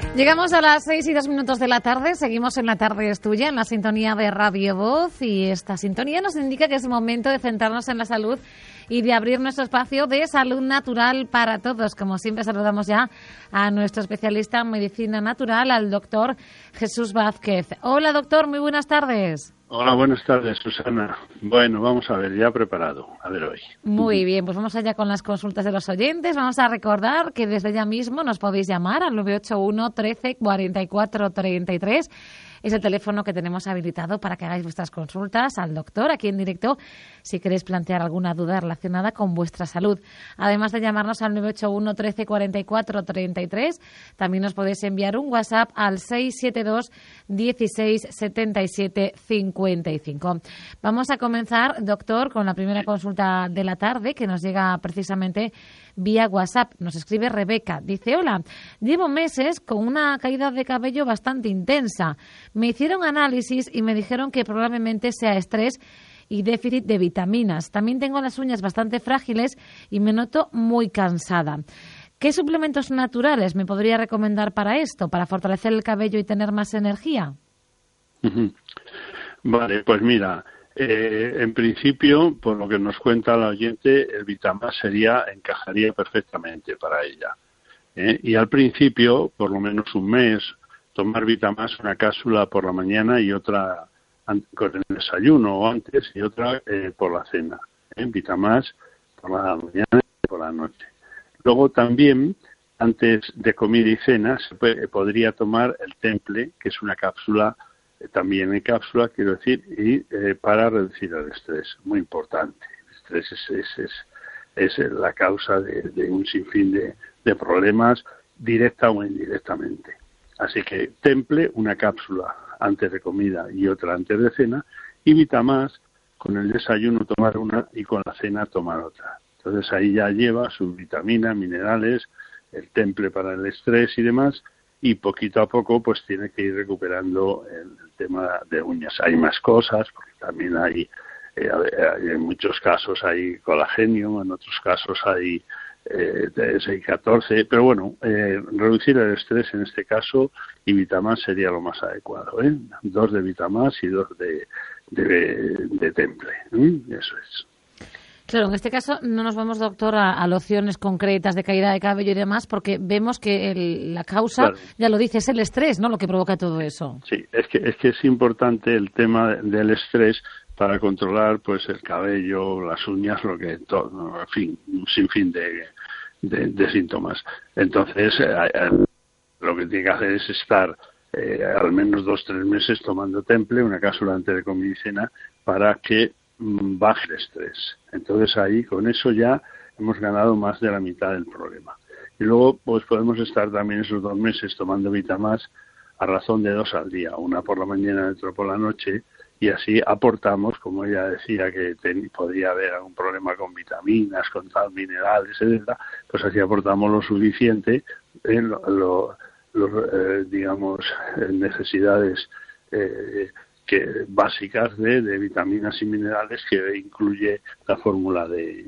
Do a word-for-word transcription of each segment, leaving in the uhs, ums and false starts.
Llegamos a las seis y dos minutos de la tarde, seguimos en La Tarde es Tuya, en la sintonía de Radio Voz, y esta sintonía nos indica que es momento de centrarnos en la salud y de abrir nuestro espacio de salud natural para todos. Como siempre, saludamos ya a nuestro especialista en medicina natural, al doctor Jesús Vázquez. Hola, doctor, muy buenas tardes. Hola, buenas tardes, Susana. Bueno, vamos a ver, ya preparado, a ver hoy. Muy bien, pues vamos allá con las consultas de los oyentes. Vamos a recordar que desde ya mismo nos podéis llamar al nueve ocho uno, trece, cuarenta y cuatro, treinta y tres. Es el teléfono que tenemos habilitado para que hagáis vuestras consultas al doctor aquí en directo si queréis plantear alguna duda relacionada con vuestra salud. Además de llamarnos al nueve ocho uno, trece, cuarenta y cuatro, treinta y tres, también nos podéis enviar un WhatsApp al seis siete dos, dieciséis, setenta y siete, cincuenta y cinco. Vamos a comenzar, doctor, con la primera consulta de la tarde que nos llega precisamente vía WhatsApp. Nos escribe Rebeca. Dice: hola, llevo meses con una caída de cabello bastante intensa. Me hicieron análisis y me dijeron que probablemente sea estrés y déficit de vitaminas. También tengo las uñas bastante frágiles y me noto muy cansada. ¿Qué suplementos naturales me podría recomendar para esto, para fortalecer el cabello y tener más energía? Vale, pues mira, eh, en principio, por lo que nos cuenta la oyente, el Vitamás sería, encajaría perfectamente para ella. ¿eh? Y al principio, por lo menos un mes, tomar Vitamás, una cápsula por la mañana y otra con el desayuno o antes y otra eh, por la cena. ¿eh? Vitamás por la mañana y por la noche. Luego también, antes de comida y cena, se puede, podría tomar el Temple, que es una cápsula, eh, también en cápsula, quiero decir, y eh, para reducir el estrés. Muy importante. El estrés es, es, es, es la causa de, de un sinfín de, de problemas, directa o indirectamente. Así que Temple, una cápsula antes de comida y otra antes de cena, y Vitamás, con el desayuno tomar una y con la cena tomar otra. Entonces ahí ya lleva sus vitaminas, minerales, el Temple para el estrés y demás, y poquito a poco pues tiene que ir recuperando el, el tema de uñas. Hay más cosas, porque también hay, eh, hay en muchos casos hay colágeno, en otros casos hay Eh, de seis catorce, pero bueno, eh, reducir el estrés en este caso y Vitamás sería lo más adecuado, ¿eh? Dos de Vitamás y dos de, de, de Temple, ¿eh? Eso es. Claro, en este caso no nos vamos, doctor, a, a lociones concretas de caída de cabello y demás, porque vemos que el, la causa, claro, ya lo dice, es el estrés, ¿no?, lo que provoca todo eso. Sí, es que es que es importante el tema del estrés para controlar pues el cabello, las uñas, lo que todo, en fin, un sinfín de, de, de síntomas. Entonces, eh, lo que tiene que hacer es estar eh, al menos dos tres meses tomando Temple, una cápsula antes de comida y cena, para que mm, baje el estrés. Entonces ahí, con eso ya hemos ganado más de la mitad del problema. Y luego, pues podemos estar también esos dos meses tomando Vitamás a razón de dos al día, una por la mañana y otra por la noche, y así aportamos, como ella decía, que ten, podría haber algún problema con vitaminas, con tal, minerales, etcétera, pues así aportamos lo suficiente en lo, lo, lo, eh, digamos, necesidades eh, que básicas de, de vitaminas y minerales que incluye la fórmula de,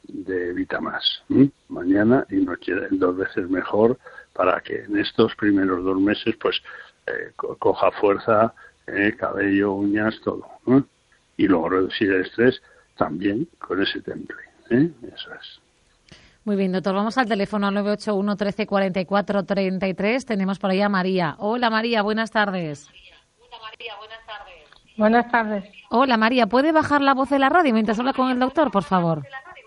de Vitamás. ¿Mm? Mañana y noche, dos veces mejor, para que en estos primeros dos meses pues eh, co- coja fuerza, Eh, cabello, uñas, todo, ¿eh? Y luego reducir el estrés también con ese Temple, ¿eh? Eso es. Muy bien, doctor, vamos al teléfono nueve ocho uno, trece, cuarenta y cuatro, treinta y tres. Tenemos por ahí a María. Hola, María, buenas tardes. Hola, María, buenas tardes. Buenas tardes. Hola, María, ¿puede bajar la voz de la radio mientras habla con el doctor, por favor?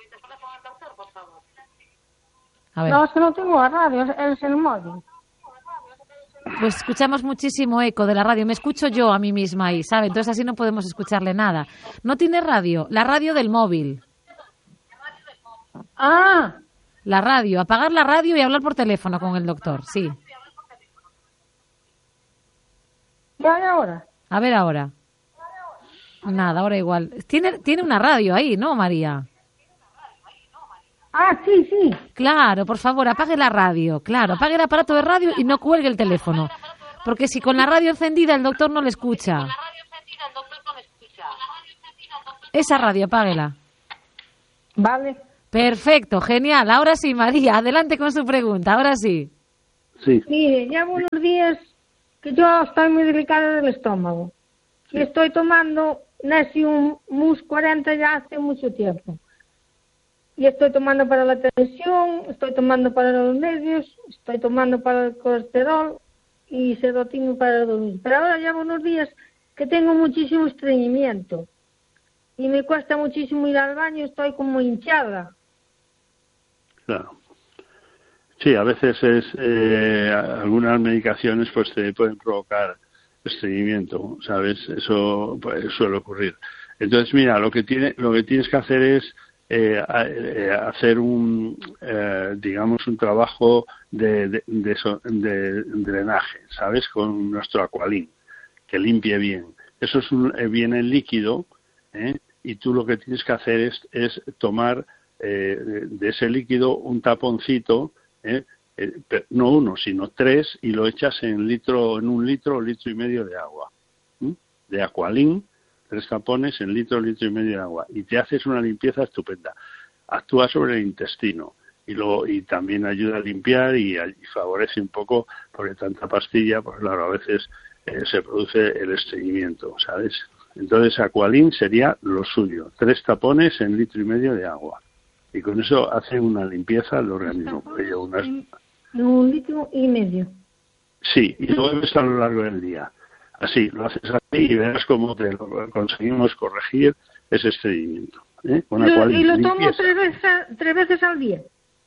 A ver. No, es que no tengo radio, es, es el móvil. Pues escuchamos muchísimo eco de la radio. Me escucho yo a mí misma ahí, ¿sabe? Entonces así no podemos escucharle nada. ¿No tiene radio? La radio del móvil. Ah. La radio. Apagar la radio y hablar por teléfono con el doctor, sí. ¿Ya hay ahora? A ver ahora. Nada, ahora igual. Tiene, tiene una radio ahí, ¿no, María? Ah, sí, sí. Claro, por favor, apague la radio. Claro, apague el aparato de radio y no cuelgue el teléfono. Porque si con la radio encendida el doctor no le escucha. Esa radio, apáguela. Vale. Perfecto, genial. Ahora sí, María, adelante con su pregunta. Ahora sí. Sí. Mire, llevo unos días que yo estoy muy delicada del estómago. Sí. Y estoy tomando Nexium Mus cuarenta ya hace mucho tiempo. Y estoy tomando para la tensión, estoy tomando para los nervios, estoy tomando para el colesterol y serotina para dormir. Pero ahora llevo unos días que tengo muchísimo estreñimiento. Y me cuesta muchísimo ir al baño, estoy como hinchada. Claro. Sí, a veces es eh, algunas medicaciones pues te pueden provocar estreñimiento, ¿sabes? Eso pues, suele ocurrir. Entonces, mira, lo que tiene, lo que tienes que hacer es eh, eh, hacer un, eh, digamos, un trabajo de, de, de, so, de drenaje, ¿sabes? Con nuestro Aqualin, que limpie bien. Eso es un, eh, viene líquido, ¿eh? Y tú lo que tienes que hacer es, es tomar eh, de, de ese líquido un taponcito, ¿eh? Eh, no uno, sino tres, y lo echas en litro, en un litro o litro y medio de agua, ¿eh? De Aqualin, tres tapones en litro, litro y medio de agua, y te haces una limpieza estupenda. Actúa sobre el intestino y luego y también ayuda a limpiar y, y favorece un poco, porque tanta pastilla, pues claro, a veces eh, se produce el estreñimiento, ¿sabes? Entonces Aqualin sería lo suyo, tres tapones en litro y medio de agua, y con eso hace una limpieza al organismo. Unas... En un litro y medio. Sí, y lo bebes a lo largo del día. Así, lo haces así y verás cómo te lo conseguimos corregir ese estreñimiento. ¿eh? Con Aqualin, ¿Y lo tomo limpieza. tres veces, tres veces al día?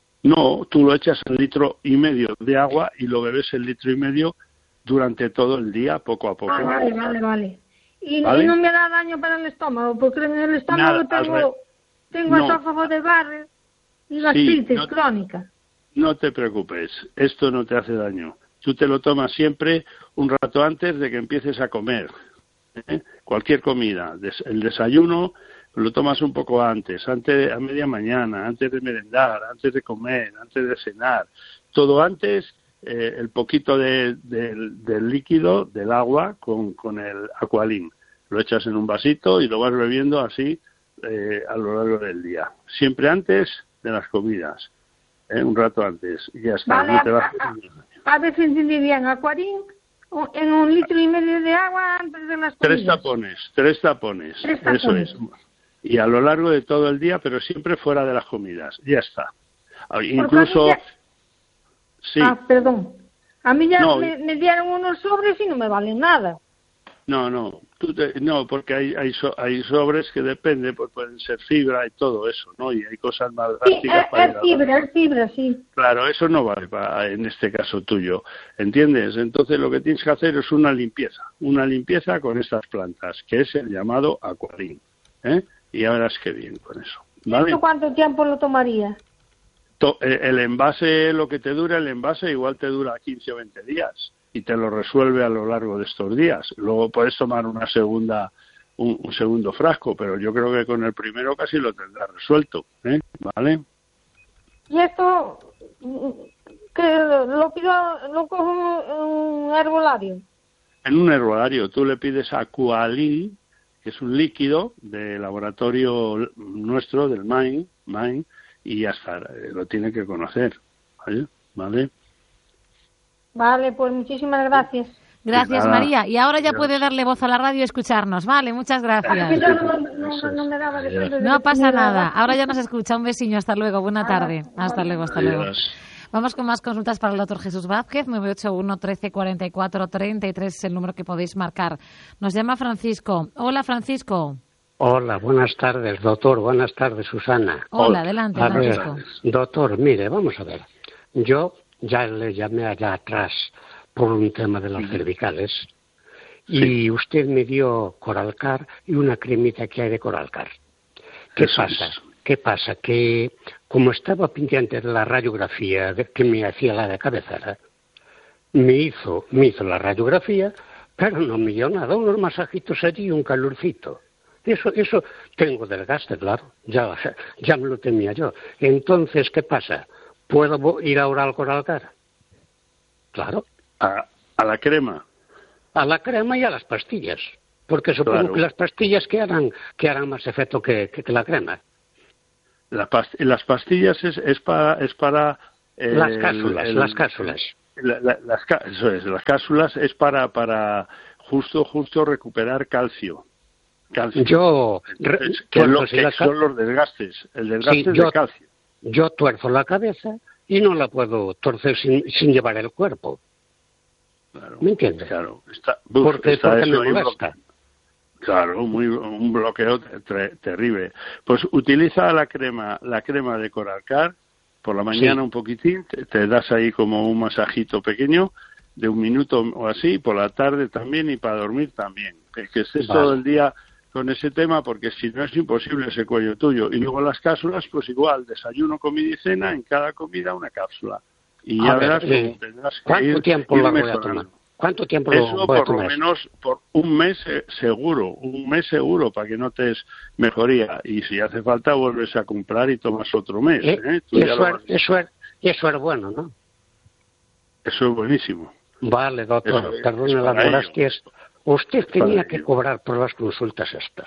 No, tú lo echas en litro y medio de agua y lo bebes en litro y medio durante todo el día, poco a poco. Ah, vale, vale, vale. Y, ¿Vale? y no me da daño para el estómago, porque en el estómago Nada, tengo, tengo no. esófago de Barrett y gastritis Sí, no, crónica. No te preocupes, esto no te hace daño. Tú te lo tomas siempre un rato antes de que empieces a comer. ¿eh? Cualquier comida, des- el desayuno lo tomas un poco antes, antes a media mañana, antes de merendar, antes de comer, antes de cenar. Todo antes, eh, el poquito de, de, del líquido, del agua, con, con el Aqualin. Lo echas en un vasito y lo vas bebiendo así eh, a lo largo del día. Siempre antes de las comidas. ¿eh? Un rato antes. Y ya está. Vale, no te a, vas a, a ver si entendí bien. Aquarín en un litro y medio de agua antes de las comidas. Tres tapones, tres tapones. Tres Eso tapones. es. Y a lo largo de todo el día, pero siempre fuera de las comidas. Ya está. Ah, Incluso... ya... Sí. Ah, perdón. A mí ya No. me, me dieron unos sobres y no me valen nada. No, no, tú te- no, porque hay hay, so- hay sobres que depende, pues pueden ser fibra y todo eso, ¿no? Y hay cosas más Sí, drásticas es, para es ir a fibra, es fibra, sí. Claro, eso no vale para, en este caso tuyo, ¿entiendes? Entonces lo que tienes que hacer es una limpieza, una limpieza con estas plantas, que es el llamado Aqualin, ¿eh? Y ya verás qué bien con eso, ¿vale? ¿Esto cuánto tiempo lo tomaría? To- eh, El envase, lo que te dura el envase, igual te dura quince o veinte días y te lo resuelve a lo largo de estos días. Luego puedes tomar una segunda, un, un segundo frasco, pero yo creo que con el primero casi lo tendrás resuelto, ¿eh? ¿Vale? Y esto, mm, que lo, lo pido, lo cojo en un herbolario. En un herbolario tú le pides Aqualin, que es un líquido de laboratorio nuestro, del Main, Main, y ya está, eh, lo tiene que conocer, ¿vale? ¿Vale? Vale, pues muchísimas gracias. Gracias, Nada. María. Y ahora ya Adiós. puede darle voz a la radio y escucharnos. Vale, muchas Que gracias. yo no, no, no me daba de frente de No que pasa me daba. nada. Ahora ya nos escucha. Un besiño. Hasta luego. Buena tarde. Hasta luego, hasta luego. Adiós. Vamos con más consultas para el doctor Jesús Vázquez. nueve ocho uno, trece, cuarenta y cuatro, treinta y tres es el número que podéis marcar. Nos llama Francisco. Hola, Francisco. Hola, buenas tardes, doctor. Buenas tardes, Susana. Hola, Hola. adelante, A ver, Francisco. doctor, mire, vamos a ver. Yo ya le llamé allá atrás por un tema de los cervicales y usted me dio Coralcar y una cremita que hay de Coralcar. ¿Qué Eso pasa? es. ¿Qué pasa? Que como estaba pendiente de la radiografía de- que me hacía la de cabecera, me hizo, me hizo la radiografía, pero no me dio nada, unos masajitos allí y un calorcito. Eso, eso tengo desgaste, claro, ya, ya me lo temía yo. Entonces, ¿qué pasa? ¿Puedo vo- ir ahora al Coralcar? Claro, A, a la crema. a la crema y a las pastillas, porque supongo Claro. que las pastillas que harán, que harán más efecto que, que, que la crema. La past- las pastillas es, es para... Es para eh, Las el- cápsulas, el- las cápsulas. la, la, las, eso es, las cápsulas es para, para justo, justo recuperar calcio. calcio. Yo... Entonces, que, lo, que son los desgastes, el desgaste sí, yo, de calcio. Yo tuerzo la cabeza y no la puedo torcer sin, sin llevar el cuerpo. Claro, ¿me entiendes? Claro, está, uf, porque, está porque eso me molesta. Claro, muy, un bloqueo ter, terrible. Pues utiliza la crema, la crema de Coralcar, por la mañana sí. un poquitín, te, te das ahí como un masajito pequeño, de un minuto o así, por la tarde también y para dormir también. Que, que estés vale. todo el día con ese tema, porque si no es imposible ese cuello tuyo. Y luego las cápsulas, pues igual, desayuno, comida y cena, en cada comida una cápsula. Y ya a verás ver, cómo tendrás que ¿cuánto ir, tiempo ir lo voy mejorando. a tomar? ¿Cuánto tiempo Eso lo voy a por tomar? lo menos por un mes eh, seguro, un mes seguro para que notes mejoría. Y si hace falta vuelves a comprar y tomas otro mes. ¿Eh? ¿eh? Tú Eso, ya lo es, eso, es, eso es bueno, ¿no? Eso es buenísimo. Vale, doctor, Eso, perdone las molestias. Usted tenía que cobrar por las consultas estas.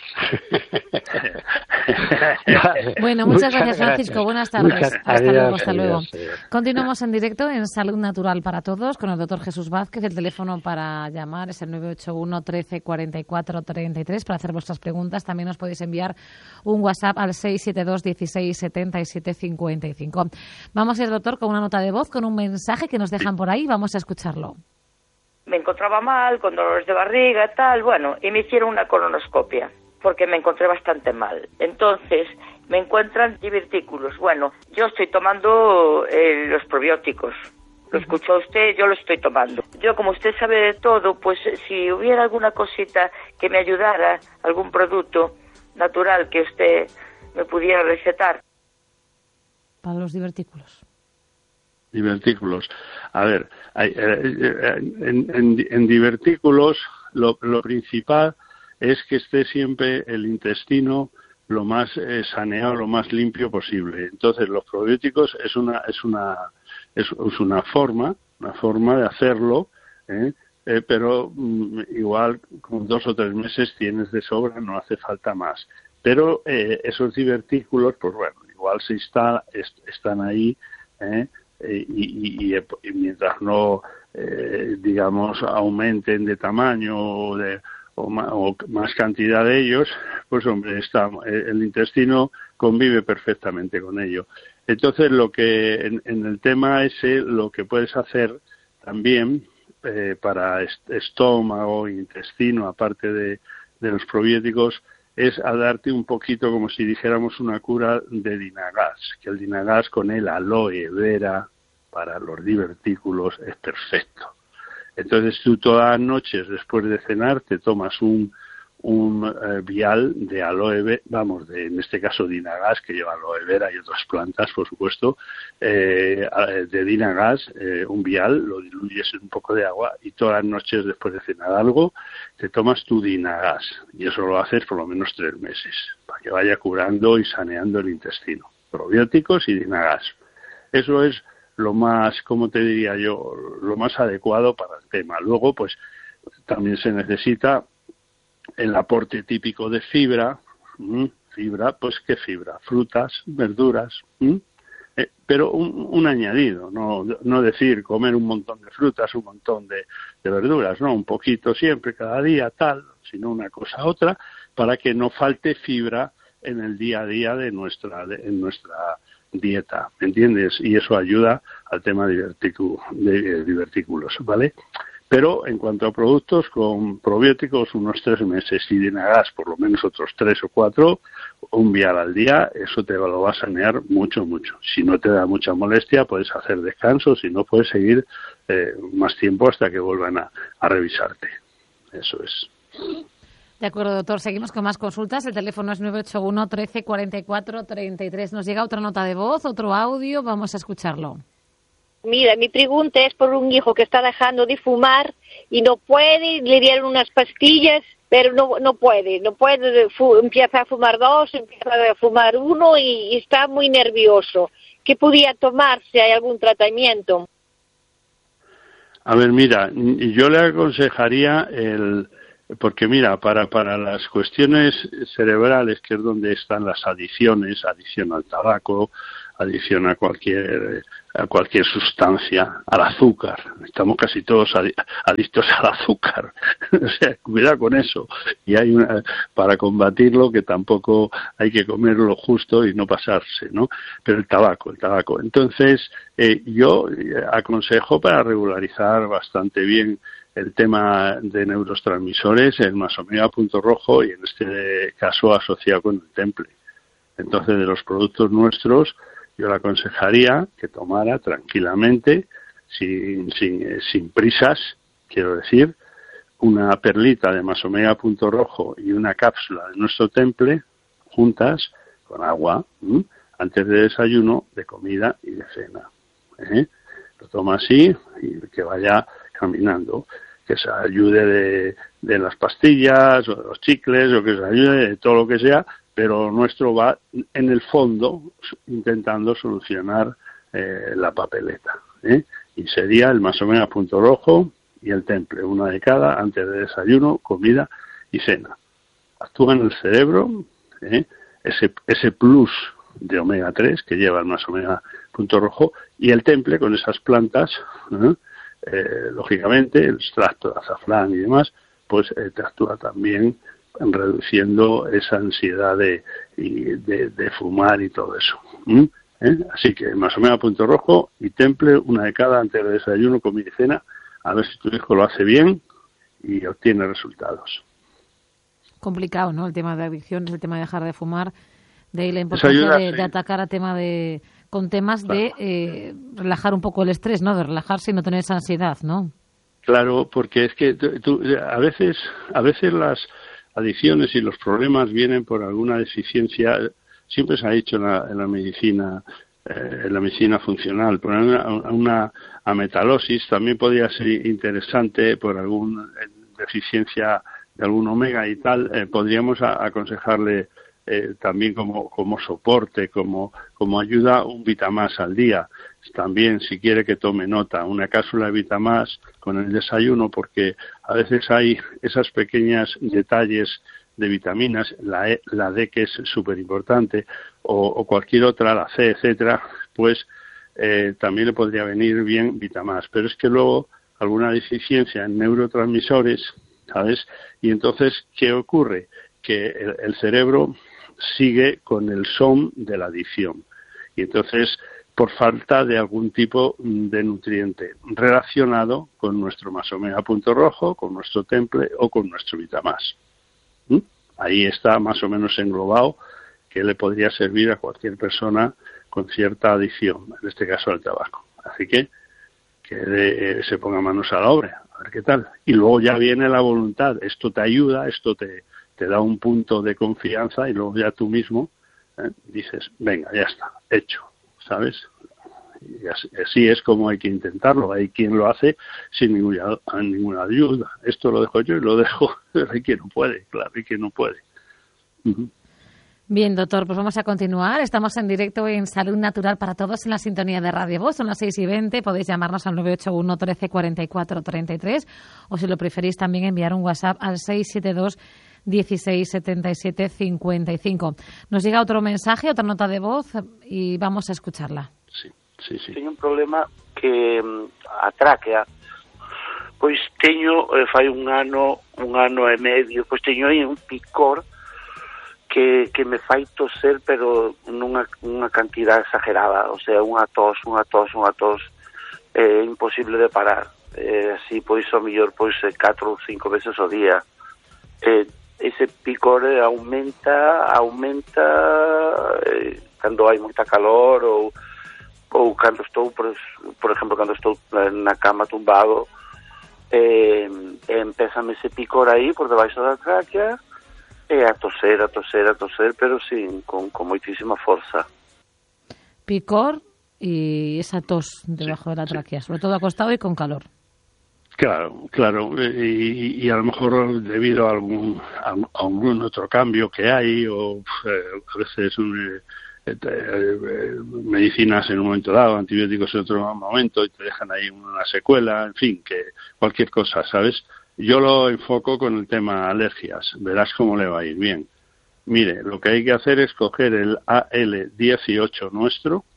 Vale. Bueno, muchas, muchas gracias, Francisco. Buenas tardes. Muchas, hasta adiós, luego, hasta adiós, luego. adiós. Continuamos en directo en Salud Natural para Todos con el doctor Jesús Vázquez. El teléfono para llamar es el nueve ocho uno, trece, cuarenta y cuatro, treinta y tres para hacer vuestras preguntas. También os podéis enviar un WhatsApp al seis siete dos, dieciséis, setenta y siete, cincuenta y cinco. Vamos a ir, doctor, con una nota de voz, con un mensaje que nos dejan por ahí. Vamos a escucharlo. Me encontraba mal, con dolores de barriga, tal, bueno, y me hicieron una colonoscopia, porque me encontré bastante mal. Entonces, me encuentran divertículos. Bueno, yo estoy tomando eh, los probióticos. Lo escuchó usted, yo lo estoy tomando. Yo, como usted sabe de todo, pues si hubiera alguna cosita que me ayudara, algún producto natural que usted me pudiera recetar. Para los divertículos. Divertículos. A ver, hay, eh, en, en, en divertículos lo, lo principal es que esté siempre el intestino lo más eh, saneado, lo más limpio posible. Entonces, los probióticos es una es una es, es una forma, una forma de hacerlo, ¿eh? Eh, pero mm, igual con dos o tres meses tienes de sobra, no hace falta más. Pero eh, esos divertículos, pues bueno, igual se está est, están ahí. ¿eh? Eh, y, y, y mientras no, eh, digamos, aumenten de tamaño o, de, o, más, o más cantidad de ellos, pues hombre, está, el intestino convive perfectamente con ello. Entonces, lo que en, en el tema ese, lo que puedes hacer también eh, para est- estómago, intestino, aparte de, de los probióticos, es a darte un poquito, como si dijéramos, una cura de Dinagas, que el Dinagas con el aloe vera para los divertículos es perfecto. Entonces tú todas las noches después de cenar te tomas un, un eh, vial de aloe vera, vamos, de, en este caso Dinagas, que lleva aloe vera y otras plantas, por supuesto, eh, de Dinagas, eh, un vial, lo diluyes en un poco de agua y todas las noches después de cenar algo te tomas tu Dinagas y eso lo haces por lo menos tres meses para que vaya curando y saneando el intestino. Probióticos y Dinagas. Eso es lo más, ¿cómo te diría yo?, lo más adecuado para el tema. Luego, pues, también se necesita el aporte típico de fibra. ¿m? Fibra, pues, ¿qué fibra? Frutas, verduras, ¿m? Eh, pero un, un añadido, no, no decir comer un montón de frutas, un montón de, de verduras, no, un poquito siempre, cada día, tal, sino una cosa a otra, para que no falte fibra en el día a día de nuestra, de, en nuestra dieta, ¿me entiendes? Y eso ayuda al tema de, diverticu- de divertículos, ¿vale? Pero en cuanto a productos, con probióticos unos tres meses y Dinagas por lo menos otros tres o cuatro, un vial al día, eso te lo va a sanear mucho, mucho. Si no te da mucha molestia, puedes hacer descansos, si no, puedes seguir eh, más tiempo hasta que vuelvan a, a revisarte. Eso es. De acuerdo, doctor. Seguimos con más consultas. El teléfono es nueve ocho uno, trece, cuarenta y cuatro, treinta y tres. Nos llega otra nota de voz, otro audio. Vamos a escucharlo. Mira, mi pregunta es por un hijo que está dejando de fumar y no puede, le dieron unas pastillas, pero no no puede, no puede, fu- empieza a fumar dos, empieza a fumar uno y, y está muy nervioso. ¿Qué podía tomar si hay algún tratamiento? A ver, mira, yo le aconsejaría el... Porque mira, para para las cuestiones cerebrales, que es donde están las adicciones, adicción al tabaco, adicción a cualquier a cualquier sustancia, al azúcar. Estamos casi todos adictos al azúcar. O sea, cuidado con eso. Y hay una, para combatirlo, que tampoco hay que comer lo justo y no pasarse, ¿no? Pero el tabaco, el tabaco. Entonces, eh, yo aconsejo para regularizar bastante bien el tema de neurotransmisores, el masomega punto rojo y en este caso asociado con el temple. Entonces, de los productos nuestros, yo le aconsejaría que tomara tranquilamente, sin, sin, sin prisas, quiero decir, una perlita de masomega punto rojo y una cápsula de nuestro temple, juntas, con agua, ¿m? antes de desayuno, de comida y de cena. ¿eh? Lo toma así y que vaya caminando. Que se ayude de, de las pastillas o de los chicles o que se ayude de todo lo que sea, pero nuestro va en el fondo intentando solucionar eh, la papeleta. ¿eh? Y sería el masomega punto rojo y el temple, una de cada, antes de desayuno, comida y cena. Actúa en el cerebro, ¿eh? ese, ese plus de omega tres que lleva el masomega punto rojo y el temple con esas plantas, ¿eh? Eh, lógicamente, el extracto de azafrán y demás, pues eh, te actúa también reduciendo esa ansiedad de, de, de fumar y todo eso. ¿Mm? ¿Eh? Así que masomega punto rojo y temple, una de cada antes del desayuno, comida y cena, a ver si tu hijo lo hace bien y obtiene resultados. Complicado, ¿no? El tema de adicciones, el tema de dejar de fumar, de ahí la importancia ayuda, de, sí. de atacar a tema de... con temas claro. de eh, relajar un poco el estrés, ¿no? De relajarse y no tener esa ansiedad, ¿no? Claro, porque es que tú, tú, a veces a veces las adicciones y los problemas vienen por alguna deficiencia. Siempre se ha dicho en la, en la medicina eh, en la medicina funcional, por una, una ametalosis también podría ser interesante por alguna deficiencia de algún omega y tal. Eh, podríamos a, aconsejarle Eh, también como, como soporte, como, como ayuda, un Vitamás al día. También, si quiere que tome nota, una cápsula de Vitamás con el desayuno, porque a veces hay esas pequeñas detalles de vitaminas, la E, la D, que es súper importante, o, o cualquier otra, la C, etcétera, pues eh, también le podría venir bien Vitamás. Pero es que luego alguna deficiencia en neurotransmisores, ¿sabes? Y entonces, ¿qué ocurre? Que el, el cerebro sigue con el son de la adicción y entonces por falta de algún tipo de nutriente relacionado con nuestro masomega punto rojo, con nuestro temple o con nuestro Vitamás. ¿Mm? Ahí está más o menos englobado que le podría servir a cualquier persona con cierta adicción, en este caso al tabaco. Así que que de, eh, se ponga manos a la obra, a ver qué tal. Y luego ya viene la voluntad, esto te ayuda, esto te te da un punto de confianza y luego ya tú mismo ¿eh? dices, venga, ya está, hecho, ¿sabes? Y así, así es como hay que intentarlo. Hay quien lo hace sin ninguna, ninguna ayuda. Esto lo dejo yo y lo dejo, pero hay quien no puede, claro, hay quien no puede. Uh-huh. Bien, doctor, pues vamos a continuar. Estamos en directo en Salud Natural para Todos en la sintonía de Radio Voz. Son las seis y veinte. Podéis llamarnos al nueve ocho uno, trece, cuarenta y cuatro, treinta y tres o si lo preferís también enviar un WhatsApp al seis siete dos, dieciséis, setenta y siete, cincuenta y cinco. Nos llega otro mensaje, otra nota de voz y vamos a escucharla. Sí, sí, sí. Teño un problema que a tráquea, pois teño, eh, fai un ano, un ano e medio, pois teño aí un picor que, que me fai toser, pero nunha, unha cantidad exagerada, o sea, unha tos, unha tos, unha tos, é eh, imposible de parar. Eh, así, pois, o mellor, pois, catro ou cinco veces ao día. Eh, ese picor aumenta, aumenta eh, cando hai moita calor ou, ou cando estou, por, por exemplo, cando estou na cama tumbado, eh, empezame ese picor aí por debaixo da tráquea e a toser, a toser, a toser, pero sin, con, con moitísima forza. Picor y esa tos debajo sí, de la tráquea, sí. Sobre todo acostado y con calor. Claro, claro, y, y a lo mejor debido a algún, a, a algún otro cambio que hay, o eh, a veces un, eh, eh, medicinas en un momento dado, antibióticos en otro momento, y te dejan ahí una secuela, en fin, que cualquier cosa, ¿sabes? Yo lo enfoco con el tema alergias, verás cómo le va a ir bien. Mire, lo que hay que hacer es coger el A L dieciocho nuestro,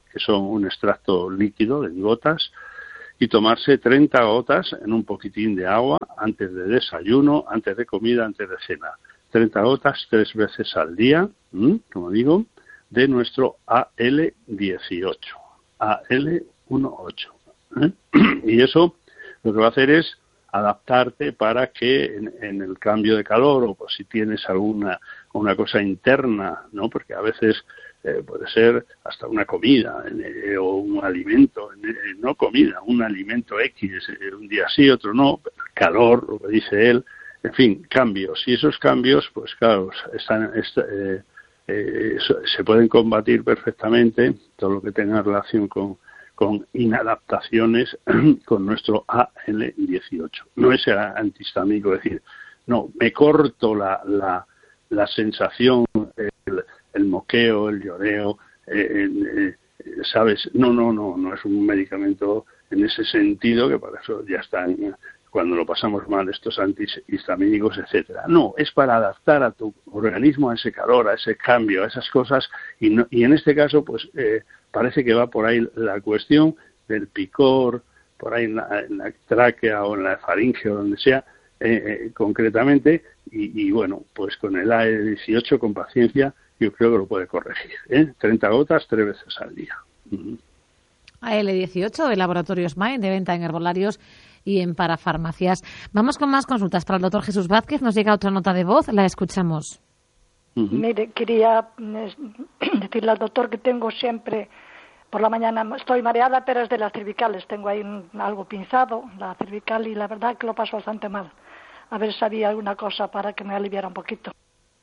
que son un extracto líquido de gotas, y tomarse treinta gotas en un poquitín de agua antes de desayuno, antes de comida, antes de cena. treinta gotas tres veces al día, ¿m? como digo, de nuestro A L dieciocho. A L dieciocho. ¿eh? Y eso lo que va a hacer es adaptarte para que en, en el cambio de calor, o pues si tienes alguna una cosa interna, ¿no? Porque a veces eh, puede ser hasta una comida eh, o un alimento, eh, no comida, un alimento X, eh, un día sí, otro no, calor, lo que dice él, en fin, cambios. Y esos cambios, pues claro, están, est- eh, eh, se pueden combatir perfectamente, todo lo que tenga relación con con inadaptaciones con nuestro A L dieciocho. No es antihistamínico, es decir, no, me corto la, la, la sensación, el, el moqueo, el lloreo, eh, eh, ¿sabes? No, no, no, no es un medicamento en ese sentido, que para eso ya están, cuando lo pasamos mal, estos antihistamínicos, etcétera. No, es para adaptar a tu organismo a ese calor, a ese cambio, a esas cosas, y, no, y en este caso, pues, eh, parece que va por ahí la cuestión del picor, por ahí en la, en la tráquea o en la faringe o donde sea, eh, eh, concretamente, y, y bueno, pues con el A L dieciocho, con paciencia, yo creo que lo puede corregir. ¿eh? treinta gotas, tres veces al día. Uh-huh. A L dieciocho de Laboratorios Mind, de venta en herbolarios y en parafarmacias. Vamos con más consultas para el doctor Jesús Vázquez. Nos llega otra nota de voz, la escuchamos. Uh-huh. Mire, quería decirle al doctor que tengo siempre, por la mañana estoy mareada, pero es de las cervicales, tengo ahí un, algo pinzado, la cervical, y la verdad que lo paso bastante mal. A ver si había alguna cosa para que me aliviara un poquito.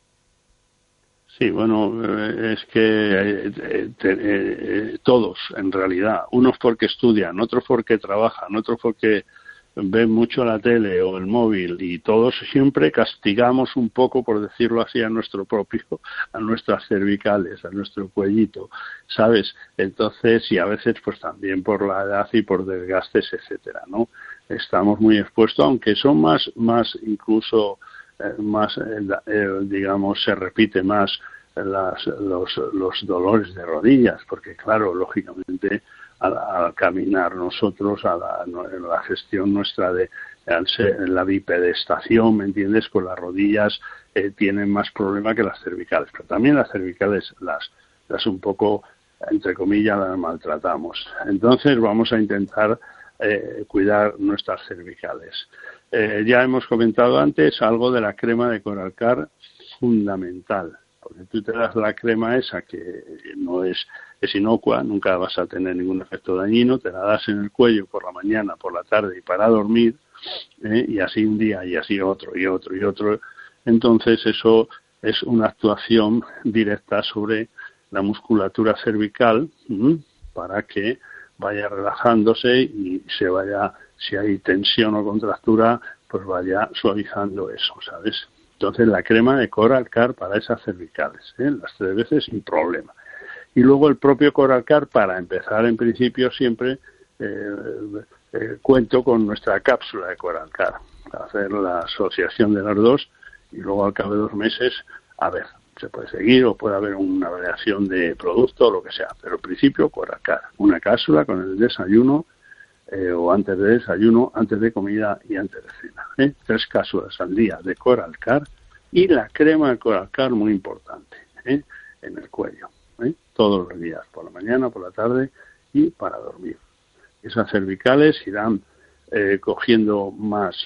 Sí, bueno, es que eh, eh, eh, todos, en realidad, unos porque estudian, otros porque trabajan, otros porque ven mucho la tele o el móvil, y todos siempre castigamos un poco, por decirlo así, a nuestro propio, a nuestras cervicales, a nuestro cuellito, ¿sabes? Entonces, y a veces pues también por la edad y por desgastes, etcétera, ¿no? Estamos muy expuestos, aunque son más, más incluso, eh, más, eh, eh, digamos, se repite más las, los, los dolores de rodillas, porque claro, lógicamente, Al, al caminar nosotros, a la, a la gestión nuestra de ser, la bipedestación, ¿me entiendes? Con las rodillas eh, tienen más problema que las cervicales, pero también las cervicales las, las un poco, entre comillas, las maltratamos. Entonces vamos a intentar eh, cuidar nuestras cervicales. Eh, ya hemos comentado antes algo de la crema de Coralcar, fundamental, porque tú te das la crema esa que no es es inocua, nunca vas a tener ningún efecto dañino, te la das en el cuello por la mañana, por la tarde y para dormir, ¿eh? y así un día y así otro y otro y otro. Entonces eso es una actuación directa sobre la musculatura cervical, ¿sí? Para que vaya relajándose y se vaya, si hay tensión o contractura, pues vaya suavizando eso, ¿sabes? Entonces la crema de Coralcar para esas cervicales, ¿eh? las tres veces sin problema. Y luego el propio Coralcar, para empezar en principio siempre eh, eh, cuento con nuestra cápsula de Coralcar, para hacer la asociación de las dos, y luego al cabo de dos meses, a ver, se puede seguir o puede haber una variación de producto o lo que sea, pero al principio Coralcar, una cápsula con el desayuno eh, o antes de desayuno, antes de comida y antes de cena, ¿eh? tres cápsulas al día de Coralcar, y la crema de Coralcar, muy importante, ¿eh? en el cuello. ¿Eh? Todos los días, por la mañana, por la tarde y para dormir. Esas cervicales irán eh, cogiendo más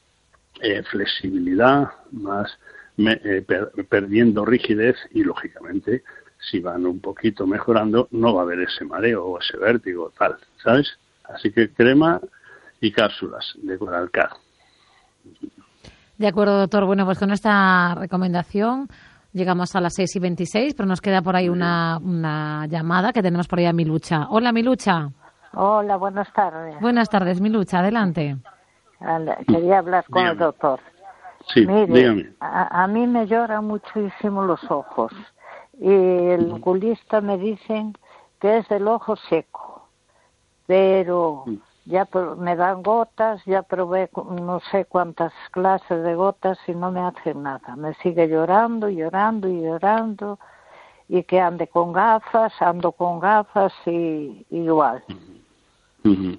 eh, flexibilidad, más me, eh, per, perdiendo rigidez, y lógicamente si van un poquito mejorando no va a haber ese mareo o ese vértigo tal, ¿sabes? Así que crema y cápsulas de Coralcar. De acuerdo, doctor. Bueno, pues con esta recomendación llegamos a las seis y veintiséis, pero nos queda por ahí una, una llamada que tenemos por ahí a Milucha. Hola, Milucha. Hola, buenas tardes. Buenas tardes, Milucha, adelante. Quería hablar con dígame. el doctor. Sí, Mire, dígame. A, a mí me lloran muchísimo los ojos y el oculista me dicen que es el ojo seco, pero ya me dan gotas, ya probé no sé cuántas clases de gotas y no me hacen nada. Me sigue llorando, llorando y llorando, y que ande con gafas, ando con gafas y igual. Uh-huh.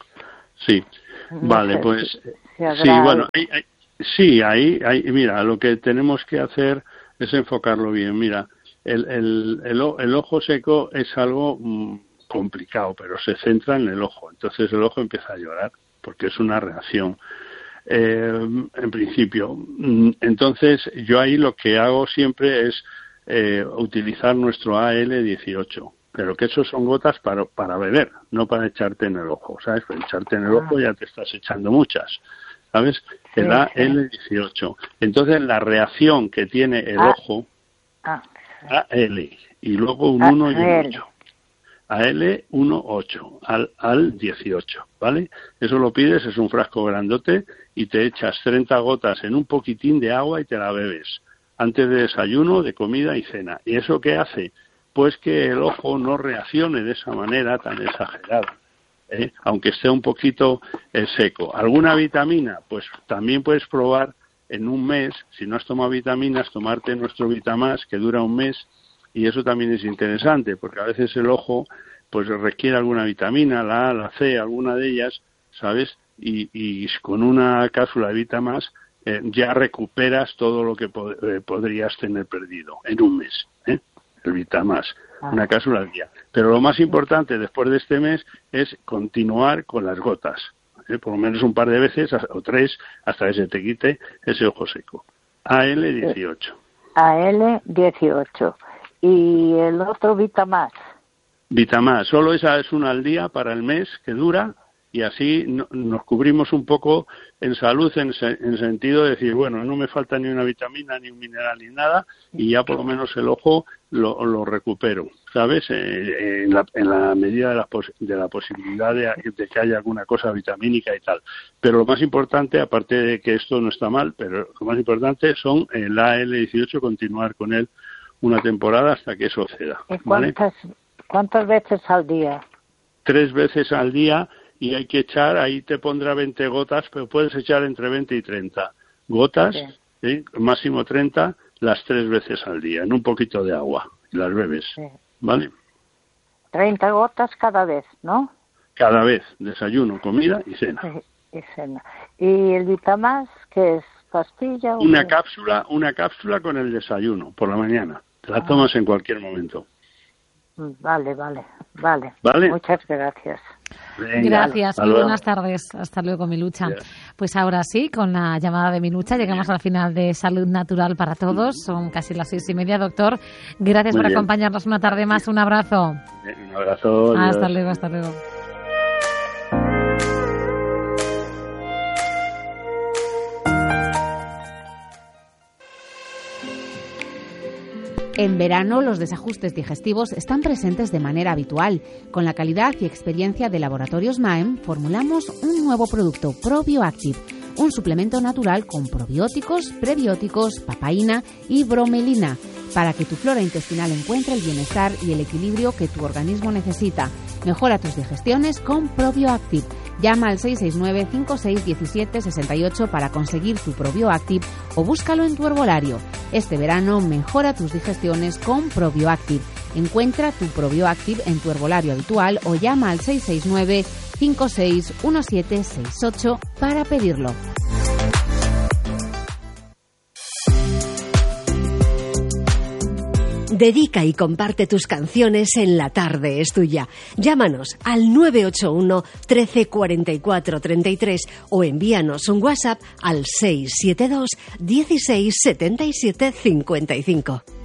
Sí, No vale, sé pues si- si habrá- sí, bueno, hay- hay- sí, ahí, ahí, mira, lo que tenemos que hacer es enfocarlo bien. Mira, el, el, el, o- el ojo seco es algo mm, complicado, pero se centra en el ojo. Entonces el ojo empieza a llorar porque es una reacción. Eh, en principio. Mm, Entonces yo ahí lo que hago siempre es eh, utilizar nuestro A L dieciocho. Pero que eso son gotas para, para beber, no para echarte en el ojo, ¿sabes? Para echarte en el ojo ya te estás echando muchas, ¿sabes? El Sí, A L dieciocho. Entonces la reacción que tiene el Ah. ojo, Ah, A L, y luego un Ah, uno y un A L. ocho. A L uno ocho, al, al dieciocho, ¿vale? Eso lo pides, es un frasco grandote y te echas treinta gotas en un poquitín de agua y te la bebes antes de desayuno, de comida y cena. ¿Y eso qué hace? Pues que el ojo no reaccione de esa manera tan exagerada, ¿eh? Aunque esté un poquito eh, seco. ¿Alguna vitamina? Pues también puedes probar en un mes, si no has tomado vitaminas, tomarte nuestro Vitamás, que dura un mes, y eso también es interesante, porque a veces el ojo pues requiere alguna vitamina, la A, la C, alguna de ellas, ¿sabes? Y, y con una cápsula de Vitamás eh, ya recuperas todo lo que po- eh, podrías tener perdido en un mes, ¿eh? El Vitamás, una cápsula al día. Pero lo más importante después de este mes es continuar con las gotas, ¿eh? Por lo menos un par de veces o tres hasta que se te quite ese ojo seco. A L dieciocho. A L dieciocho. Y el otro Vitamás. Vitamás, solo esa es una al día para el mes que dura y así no- nos cubrimos un poco en salud en, se- en sentido de decir, bueno, no me falta ni una vitamina, ni un mineral, ni nada y ya por lo menos el ojo lo, lo recupero, ¿sabes? Eh, en, la, en la medida de la, pos- de la posibilidad de, de que haya alguna cosa vitamínica y tal. Pero lo más importante, aparte de que esto no está mal, pero lo más importante son el A L dieciocho, continuar con él una temporada hasta que eso ceda, ¿Y ¿vale? cuántas, cuántas veces al día? Tres veces al día y hay que echar, ahí te pondrá veinte gotas, pero puedes echar entre veinte y treinta gotas, Sí. ¿sí? Máximo treinta, las tres veces al día, en un poquito de agua, y las bebes, Sí. ¿vale? treinta gotas cada vez, ¿no? Cada vez, desayuno, comida y cena. Y, y cena. ¿Y el Vitamás, que es pastilla? o Una qué? cápsula, una cápsula con el desayuno, por la mañana. Te la Ah. tomas en cualquier momento. Vale, vale, vale. ¿Vale? Muchas gracias. Venga, Gracias, hasta muy luego. buenas tardes. Hasta luego, mi lucha. Ya. Pues ahora sí, con la llamada de mi lucha, llegamos al final de Salud Natural para Todos. Son casi las seis y media, doctor. Gracias Muy por bien. acompañarnos una tarde más. Un abrazo. Un abrazo. adiós. Hasta luego, hasta luego. En verano, los desajustes digestivos están presentes de manera habitual. Con la calidad y experiencia de Laboratorios Maem, formulamos un nuevo producto, ProBioActive, un suplemento natural con probióticos, prebióticos, papaína y bromelina, para que tu flora intestinal encuentre el bienestar y el equilibrio que tu organismo necesita. Mejora tus digestiones con ProBioActive. Llama al seis seis nueve, cinco seis uno siete, seis ocho para conseguir tu ProBioActive o búscalo en tu herbolario. Este verano mejora tus digestiones con ProBioActive. Encuentra tu ProBioActive en tu herbolario habitual o llama al seis seis nueve, cinco seis uno siete, seis ocho para pedirlo. Dedica y comparte tus canciones en La Tarde es Tuya. Llámanos al nueve ocho uno, trece, cuarenta y cuatro, treinta y tres o envíanos un WhatsApp al seis siete dos, dieciséis, setenta y siete, cincuenta y cinco.